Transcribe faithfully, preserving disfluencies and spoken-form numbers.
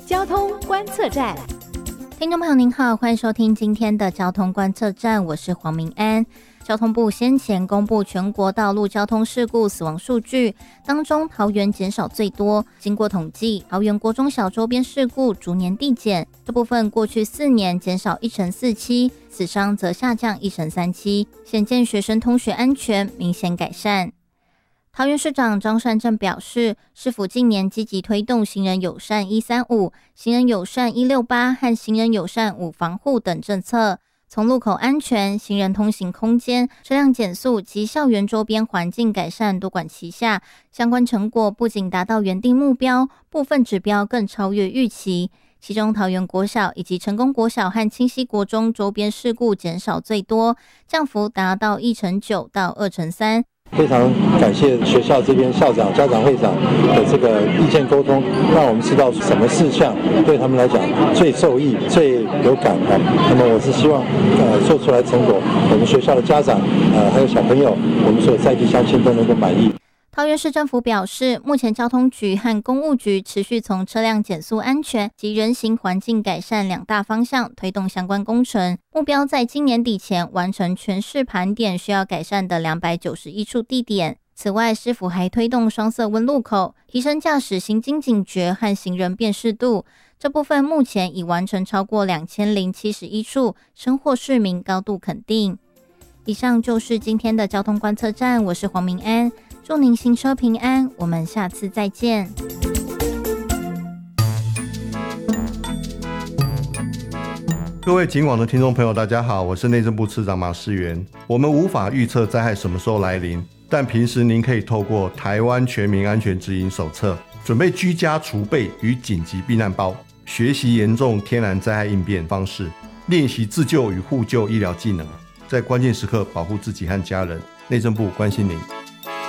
交通观测站。 听众朋友您好，欢迎收听今天的交通观测站，我是黄明安。交通部先前公布全国道路交通事故死亡数据，当中桃园减少最多。经过统计，桃园国中小周边事故逐年递减，这部分过去四年减少一成四七，死伤则下降一成三七，显见学生通学安全明显改善。桃园市长张善政表示，市府近年积极推动行人友善一三五、行人友善一六八和行人友善五防护等政策，从路口安全、行人通行空间、车辆减速及校园周边环境改善多管齐下，相关成果不仅达到原定目标，部分指标更超越预期。其中桃园国小以及成功国小和清溪国中周边事故减少最多，降幅达到一成九到二成三。 非常感谢学校这边校长、家长会长的这个意见沟通，让我们知道什么事项对他们来讲最受益、最有感的。那么我是希望呃做出来成果，我们学校的家长呃还有小朋友，我们所有在地乡亲都能够满意。 桃园市政府表示，目前交通局和公务局持续从车辆减速安全及人行环境改善两大方向推动相关工程，目标在今年底前完成全市盘点需要改善的两百九十一处地点。此外，市府还推动双色温路口，提升驾驶行经警觉和行人辨识度，这部分目前已完成超过两千零七十一处，深获市民高度肯定。以上就是今天的交通观测站，我是黄明安，祝您行车平安，我们下次再见。 各位警广的听众朋友大家好，我是内政部次长马世元。我们无法预测灾害什么时候来临，但平时您可以透过台湾全民安全指引手册，准备居家储备与紧急避难包，学习严重天然灾害应变方式，练习自救与互救医疗技能，在关键时刻保护自己和家人。内政部关心您。